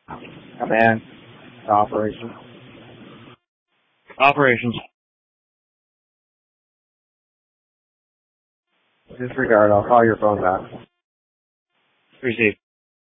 Command. Operations. Operations. Disregard. I'll call your phone back. Received.